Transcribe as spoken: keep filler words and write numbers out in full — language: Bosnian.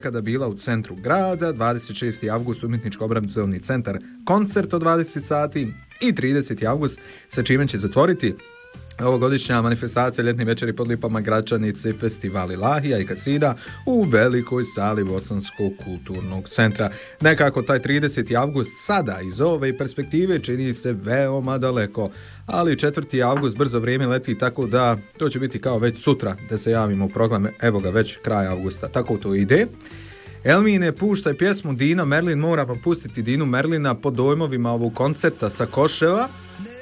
kada bila u centru grada, dvadeset šesti avgust umjetničko-obrazovni centar koncert od dvadeset sati i trideseti avgust sa čime će zatvoriti ovogodišnja manifestacija Ljetni večeri pod lipama Gračanice, festival Ilahija i Kasida u velikoj sali Bosanskog kulturnog centra. Nekako taj trideseti avgust sada iz ove perspektive čini se veoma daleko, ali četvrti avgust brzo vrijeme leti, tako da to će biti kao već sutra da se javimo u program, evo ga već kraj avgusta, tako to ide. Elmine, puštaj pjesmu Dino Merlin, mora pa pustiti Dinu Merlina pod dojmovima ovog koncerta sa Koševa.